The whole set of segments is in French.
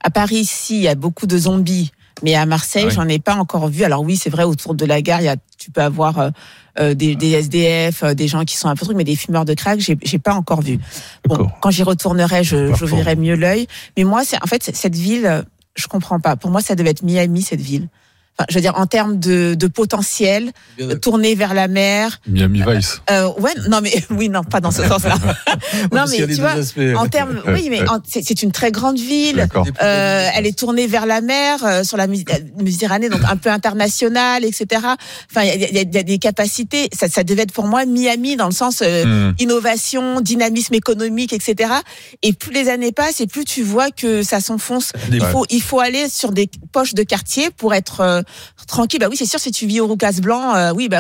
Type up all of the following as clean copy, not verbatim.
À Paris, ici, il y a beaucoup de zombies. Mais à Marseille, j'en ai pas encore vu. Alors oui, c'est vrai, autour de la gare, tu peux avoir des SDF, des gens qui sont un peu trucs, mais des fumeurs de crack, j'ai pas encore vu. Bon, quand j'y retournerai, j'ouvrirai mieux l'œil. Mais moi, cette ville, je comprends pas. Pour moi, ça devait être Miami, cette ville. Enfin, je veux dire, en termes de potentiel, tourner vers la mer. Miami Vice. Non, pas dans ce sens-là. Non, mais tu vois, en termes, oui, mais c'est une très grande ville. Elle est tournée vers la mer, sur la Méditerranée, donc un peu internationale, etc. Enfin, il y a des capacités. Ça devait être pour moi Miami dans le sens innovation, dynamisme économique, etc. Et plus les années passent, et plus tu vois que ça s'enfonce. Il faut aller sur des poches de quartier pour être tranquille. Bah oui, c'est sûr, si tu vis au Roucas Blanc,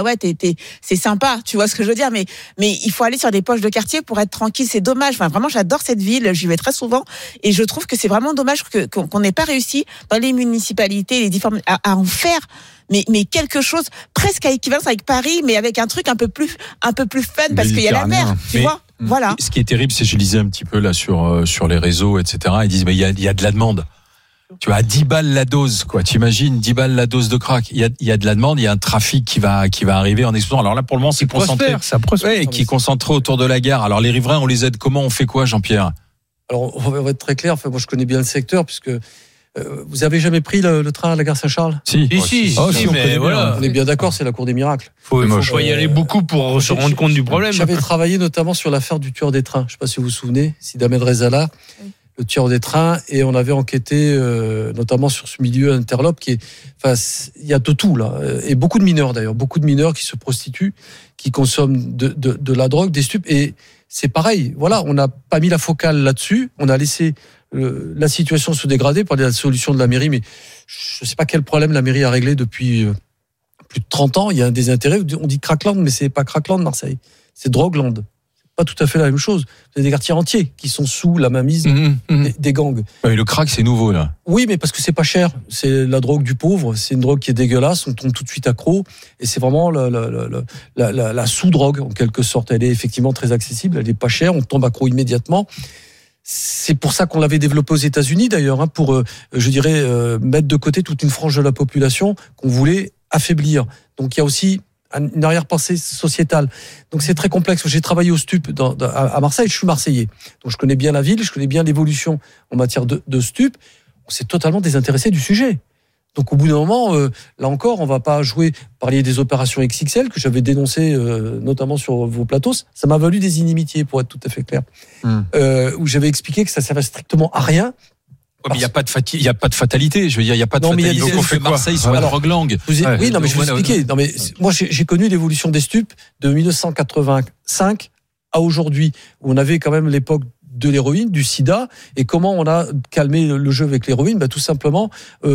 c'est sympa, tu vois ce que je veux dire, mais il faut aller sur des poches de quartier pour être tranquille. C'est dommage. Enfin, vraiment, j'adore cette ville, j'y vais très souvent, et je trouve que c'est vraiment dommage qu'on n'ait pas réussi dans les municipalités, les différentes, à en faire. Mais quelque chose presque à équivalence avec Paris, mais avec un truc un peu plus fun, parce qu'il y a la mer, tu vois. Voilà. Ce qui est terrible, c'est, je lisais un petit peu là sur les réseaux, etc. Ils disent, mais il y a de la demande. Tu vois, à 10 balles la dose, quoi. T'imagines, 10 balles la dose de crack. Il y a de la demande, il y a un trafic qui va arriver en explosion. Alors là, pour le moment, c'est concentré. Ça prospère. Ouais, qui est concentré autour de la gare. Alors les riverains, on les aide comment? On fait quoi, Jean-Pierre? Alors, on va être très clair. Enfin, moi, je connais bien le secteur, puisque, vous avez jamais pris le train à la gare Saint-Charles? Si. Mais voilà. On est bien d'accord, c'est la cour des miracles. Faut y aller beaucoup pour se rendre compte du problème. J'avais travaillé notamment sur l'affaire du tueur des trains. Je sais pas si vous vous souvenez, Sid Ahmed Rezala. Le tueur des trains, et on avait enquêté notamment sur ce milieu interlope il y a de tout là, et beaucoup de mineurs d'ailleurs, beaucoup de mineurs qui se prostituent, qui consomment de la drogue, des stupes, et c'est pareil. Voilà, on n'a pas mis la focale là-dessus, on a laissé la situation se dégrader par la solution de la mairie, mais je sais pas quel problème la mairie a réglé depuis plus de 30 ans. Il y a des intérêts. On dit Crackland, mais c'est pas Crackland Marseille, c'est Drogueland. Pas tout à fait la même chose. Vous avez des quartiers entiers qui sont sous la mainmise des gangs. Oui, le crack, c'est nouveau, là. Oui, mais parce que c'est pas cher. C'est la drogue du pauvre. C'est une drogue qui est dégueulasse. On tombe tout de suite accro. Et c'est vraiment la sous-drogue, en quelque sorte. Elle est effectivement très accessible. Elle est pas chère. On tombe accro immédiatement. C'est pour ça qu'on l'avait développé aux États-Unis, d'ailleurs, pour, mettre de côté toute une frange de la population qu'on voulait affaiblir. Donc, il y a aussi une arrière-pensée sociétale. Donc c'est très complexe. J'ai travaillé au STUP à Marseille, je suis marseillais. Donc je connais bien la ville, je connais bien l'évolution en matière de STUP. On s'est totalement désintéressé du sujet. Donc au bout d'un moment, là encore, on va pas parler des opérations XXL que j'avais dénoncées notamment sur vos plateaux. Ça m'a valu des inimitiés, pour être tout à fait clair. Où j'avais expliqué que ça servait strictement à rien. Mais il y a pas de fatalité. Je veux dire, il y a pas de fatalité. Donc on fait quoi? Marseille sur la drogue-langue. Oui, non, mais je vais vous expliquer. Non, mais moi, j'ai connu l'évolution des stupes de 1985 à aujourd'hui, où on avait quand même l'époque de l'héroïne, du sida, et comment on a calmé le jeu avec l'héroïne, tout simplement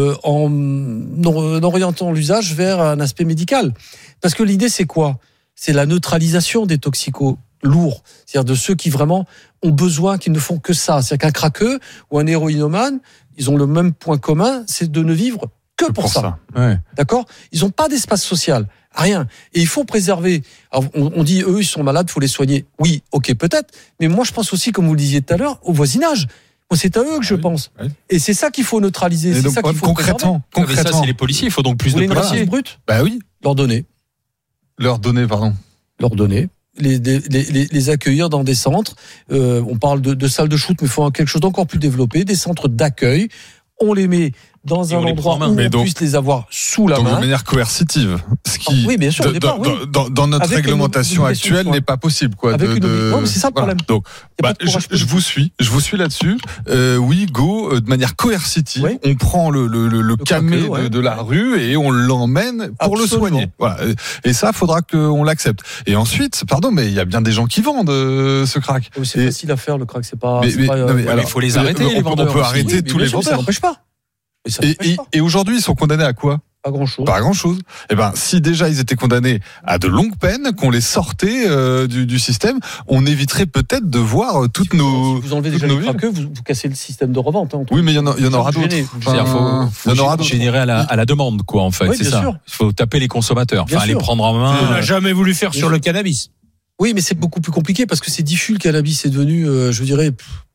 en orientant l'usage vers un aspect médical. Parce que l'idée, c'est quoi? C'est la neutralisation des toxicos lourds, c'est-à-dire de ceux qui vraiment ont besoin, qui ne font que ça. C'est-à-dire qu'un craqueux ou un héroïnomane, ils ont le même point commun, c'est de ne vivre que pour ça. Ouais. D'accord? Ils n'ont pas d'espace social, rien. Et il faut préserver. Alors, on dit, eux, ils sont malades, il faut les soigner. Oui, ok, peut-être. Mais moi, je pense aussi, comme vous le disiez tout à l'heure, au voisinage. Moi, c'est à eux que je pense. Oui. Et c'est ça qu'il faut neutraliser. C'est donc, ça qu'il faut concrètement. Ça, c'est les policiers. Il faut donc plus de policiers. Brut. Bah oui. Leur donner. Leur donner. Les accueillir dans des centres. On parle de salles de shoot, mais il faut quelque chose d'encore plus développé. Des centres d'accueil. On les met dans un endroit où on puisse les avoir sous la main. De manière coercitive. Ce qui, oui, bien sûr, au départ, dans notre réglementation actuelle, n'est pas possible, quoi. Non, mais c'est ça le problème. Donc, je vous suis là-dessus. Oui, go, de manière coercitive. Oui. On prend le camé de la rue et on l'emmène pour le soigner. Voilà. Et ça, faudra qu'on l'accepte. Et ensuite, pardon, mais il y a bien des gens qui vendent ce crack. C'est facile à faire, le crack. C'est pas. Mais il faut les arrêter, les vendeurs. On peut arrêter tous les vendeurs. Ça n'empêche pas. Et aujourd'hui, ils sont condamnés à quoi? Pas grand-chose. Pas grand-chose. Eh ben, si déjà ils étaient condamnés à de longues peines, qu'on les sortait du système, on éviterait peut-être de voir toutes nos. Si vous enlevez déjà les craqueux, vous cassez le système de revente. Oui, mais il y en aura d'autres. Il faut générer à la demande, quoi, en fait. Oui, c'est ça. sûr. Il faut taper les consommateurs, les prendre en main. On n'a jamais voulu faire sur le cannabis. Oui, mais c'est beaucoup plus compliqué parce que c'est diffus, le cannabis. C'est devenu, je dirais,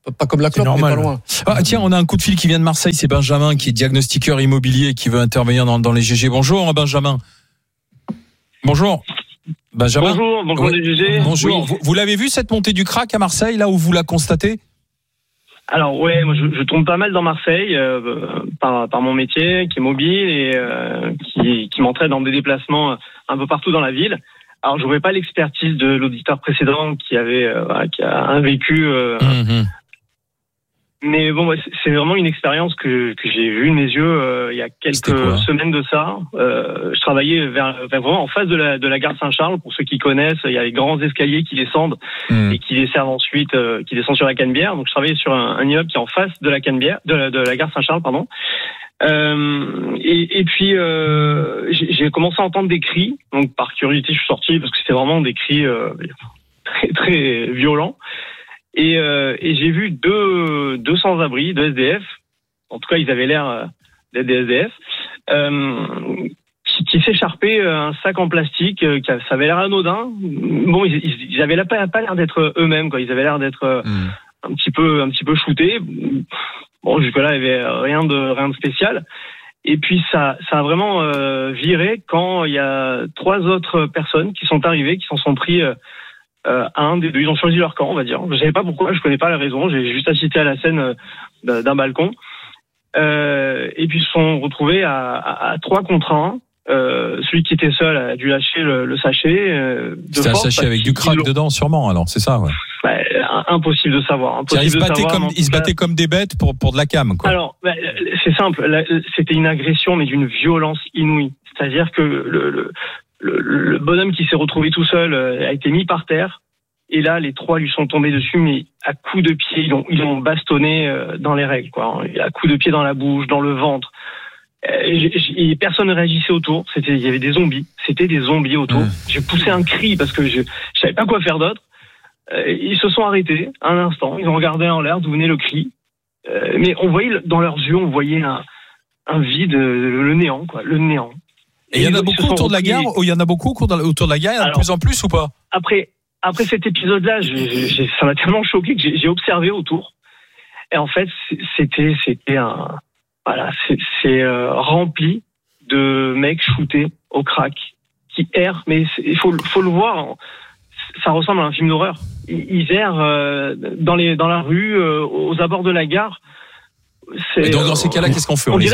Pas comme la clope, mais pas loin. Ah, tiens, on a un coup de fil qui vient de Marseille, c'est Benjamin qui est diagnostiqueur immobilier qui veut intervenir dans les GG. Bonjour Benjamin. Bonjour. Benjamin. Bonjour les GG. Bonjour. Oui. Vous l'avez vu cette montée du crack à Marseille, là où vous la constatez ? Alors ouais, moi je tombe pas mal dans Marseille par mon métier qui est mobile et qui m'entraîne dans des déplacements un peu partout dans la ville. Alors j'aurais pas l'expertise de l'auditeur précédent qui a un vécu mais bon, c'est vraiment une expérience que j'ai vue de mes yeux il y a quelques semaines de ça. Je travaillais vers vraiment en face de la gare Saint-Charles. Pour ceux qui connaissent, il y a les grands escaliers qui descendent et qui desservent ensuite, qui descendent sur la Canebière. Donc je travaillais sur un immeuble qui est en face de la Canebière, de la gare Saint-Charles, pardon. Et puis j'ai commencé à entendre des cris. Donc par curiosité, je suis sorti parce que c'était vraiment des cris très très violents. Et j'ai vu deux sans-abri, deux SDF. En tout cas, ils avaient l'air d'être des SDF. Qui s'écharpaient un sac en plastique. Ça avait l'air anodin. Bon, ils avaient pas l'air d'être eux-mêmes, quoi. Ils avaient l'air d'être un petit peu shootés. Bon, jusque-là, il y avait rien de spécial. Et puis ça a vraiment viré quand il y a 3 autres personnes qui sont arrivées, qui s'en sont pris un des deux. Ils ont choisi leur camp, on va dire. Je savais pas pourquoi, je connais pas la raison. J'ai juste assisté à la scène d'un balcon. Et puis ils se sont retrouvés à 3 contre 1. Celui qui était seul a dû lâcher le sachet. C'était un sachet avec du crack dedans, sûrement. Alors c'est ça, ouais. Impossible de savoir. Ils se battaient comme des bêtes pour de la cam, quoi. Alors c'est simple. C'était une agression, mais d'une violence inouïe. C'est-à-dire que le bonhomme qui s'est retrouvé tout seul a été mis par terre. Et là, les 3 lui sont tombés dessus, mais à coups de pied, ils l'ont bastonné dans les règles, quoi. À coups de pied dans la bouche, dans le ventre. Et personne ne réagissait autour. Il y avait des zombies. C'était des zombies autour. J'ai poussé un cri parce que je savais pas quoi faire d'autre. Ils se sont arrêtés un instant. Ils ont regardé en l'air d'où venait le cri. Mais on voyait dans leurs yeux, on voyait un vide, le néant, quoi, le néant. Et il y en a beaucoup autour de la gare. Il y en a beaucoup autour de la gare. Il y en a de plus en plus ou pas? Après cet épisode-là, ça m'a tellement choqué que j'ai observé autour. Et en fait, c'était c'est rempli de mecs shootés au crack qui errent. Mais il faut le voir. Ça ressemble à un film d'horreur. Ils errent dans la rue, aux abords de la gare. Et donc dans ces cas-là, qu'est-ce qu'on fait? On les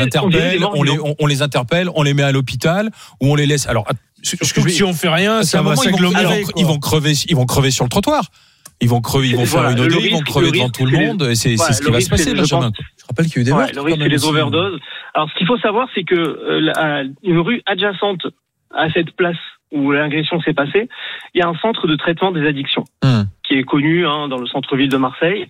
interpelle, on les met à l'hôpital ou on les laisse. Alors, si on fait rien, ça va s'agglomérer. Ils vont crever sur le trottoir. Ils vont faire une OD, ils vont crever devant tout le monde. Et c'est ce qui va se passer, Benjamin. Je rappelle qu'il y a eu des meurtres. Le risque, c'est les overdoses. Alors, ce qu'il faut savoir, c'est que une rue adjacente à cette place où l'agression s'est passée, il y a un centre de traitement des addictions qui est connu dans le centre-ville de Marseille.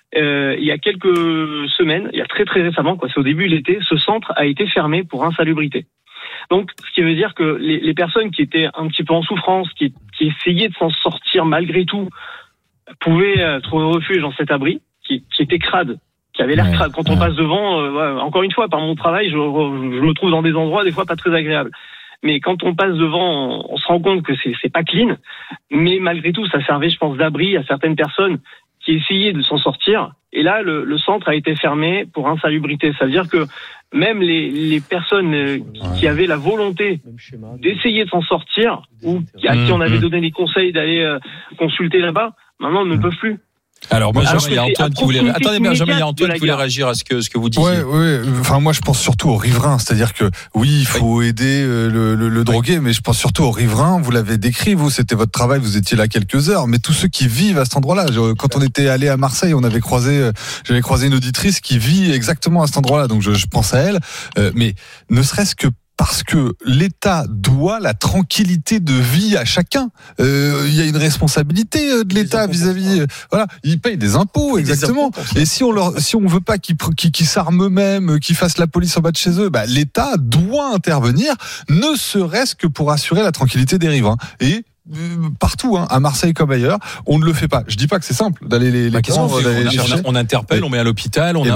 Il y a quelques semaines, il y a très très récemment, c'est au début de l'été, ce centre a été fermé pour insalubrité. Donc, ce qui veut dire que les personnes qui étaient un petit peu en souffrance, qui essayaient de s'en sortir malgré tout, pouvaient trouver refuge dans cet abri, qui était crade, qui avait l'air crade. Quand on passe devant, encore une fois, par mon travail, je me trouve dans des endroits des fois pas très agréables. Mais quand on passe devant, on se rend compte que c'est pas clean. Mais malgré tout, ça servait, je pense, d'abri à certaines personnes qui essayaient de s'en sortir. Et là, le centre a été fermé pour insalubrité. Ça veut dire que même les personnes qui avaient la volonté d'essayer de s'en sortir, ou à qui on avait donné des conseils d'aller consulter là-bas, maintenant ne peuvent plus. Alors, Benjamin, il y a Antoine qui voulait. Attendez, Benjamin, il y a Antoine qui voulait réagir à ce que vous disiez. Ouais. Enfin, moi, je pense surtout aux riverains. C'est-à-dire que, oui, il faut aider le drogué, mais je pense surtout aux riverains. Vous l'avez décrit, vous, c'était votre travail, vous étiez là quelques heures. Mais tous ceux qui vivent à cet endroit-là. Quand on était allé à Marseille, j'avais croisé une auditrice qui vit exactement à cet endroit-là. Donc, je pense à elle. Mais ne serait-ce que parce que l'État doit la tranquillité de vie à chacun. Il y a une responsabilité de l'État vis-à-vis. Voilà, ils payent des impôts, exactement. Et si on veut pas qu'ils s'arment eux-mêmes, qu'ils fassent la police en bas de chez eux, l'État doit intervenir, ne serait-ce que pour assurer la tranquillité des riverains. Et partout, à Marseille comme ailleurs, on ne le fait pas. Je dis pas que c'est simple d'aller les prendre, d'aller les chercher. On interpelle, on met à l'hôpital, on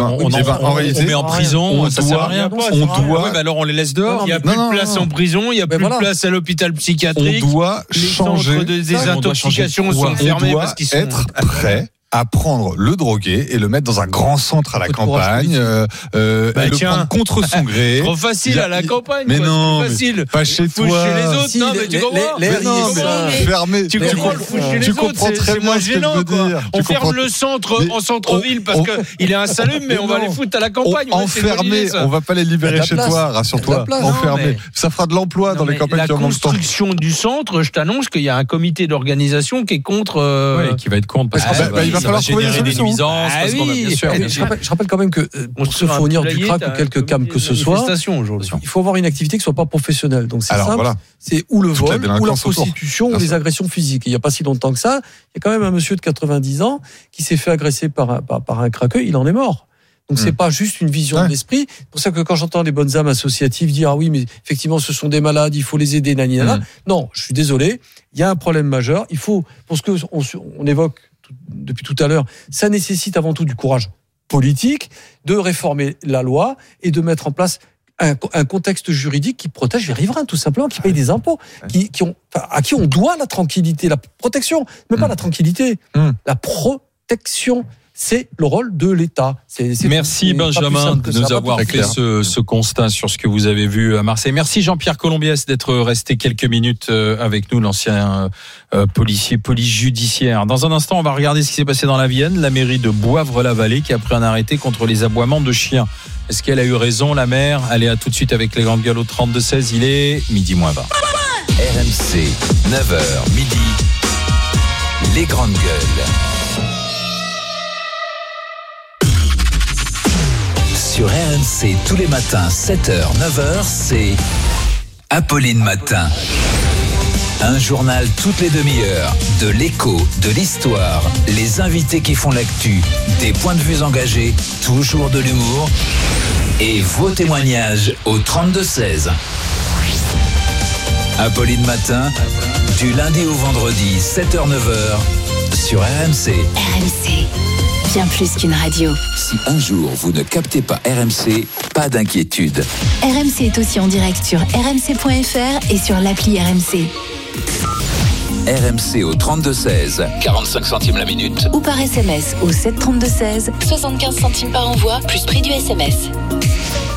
met en prison, ça sert à rien. Alors on les laisse dehors. Il n'y a plus de place en prison, il n'y a plus de place à l'hôpital psychiatrique. On doit changer. Les centres des intoxications sont fermés parce qu'ils sont être prêts à prendre le drogué et le mettre dans un grand centre à la campagne, et le prendre contre son gré. Trop facile à la campagne. Mais non, facile. Pas chez toi. Chez les autres. Non, mais tu comprends. Fermé. Tu comprends le foutre chez les autres. C'est moins gênant. On ferme le centre en centre-ville parce qu'il est insalubre, mais on va les foutre à la campagne. Enfermés. On va pas les libérer chez toi, rassure-toi. Enfermés. Ça fera de l'emploi dans les campagnes. La construction du centre, je t'annonce qu'il y a un comité d'organisation qui est contre. Qui va être contre. Il va falloir trouver des solutions. Je rappelle quand même que pour se fournir du crack ou quelques cams que ce soit, il faut avoir une activité qui soit pas professionnelle. Donc c'est simple, c'est ou le vol, ou la prostitution, ou les agressions physiques. Il n'y a pas si longtemps que ça, il y a quand même un monsieur de 90 ans qui s'est fait agresser par un craqueux, il en est mort. Donc c'est pas juste une vision de l'esprit. C'est pour ça que quand j'entends les bonnes âmes associatives dire ah oui mais effectivement ce sont des malades, il faut les aider, nanana. Non, je suis désolé, il y a un problème majeur. Il faut, pour ce que on évoque depuis tout à l'heure, ça nécessite avant tout du courage politique, de réformer la loi et de mettre en place un contexte juridique qui protège les riverains, tout simplement, qui payent des impôts, à qui on doit la tranquillité, la protection, mais pas la tranquillité, la protection. C'est le rôle de l'État. Merci Benjamin de nous avoir fait ce constat sur ce que vous avez vu à Marseille. Merci Jean-Pierre Colombiès d'être resté quelques minutes avec nous, l'ancien policier, police judiciaire. Dans un instant, on va regarder ce qui s'est passé dans la Vienne. La mairie de Boivre-la-Vallée qui a pris un arrêté contre les aboiements de chiens. Est-ce qu'elle a eu raison, la maire? Allez, à tout de suite avec les grandes gueules au 32-16. Il est 12:20. RMC, 9h, midi. Les grandes gueules. Sur RMC, tous les matins, 7h, 9h, c'est Apolline Matin. Un journal toutes les demi-heures, de l'écho, de l'histoire, les invités qui font l'actu, des points de vue engagés, toujours de l'humour et vos témoignages au 32-16. Apolline Matin, du lundi au vendredi, 7h, 9h, sur RMC. RMC. Bien plus qu'une radio. Si un jour vous ne captez pas RMC, pas d'inquiétude. RMC est aussi en direct sur rmc.fr et sur l'appli RMC. RMC au 32-16, 45 centimes la minute. Ou par SMS au 7 32 16, 75 centimes par envoi, plus prix du SMS.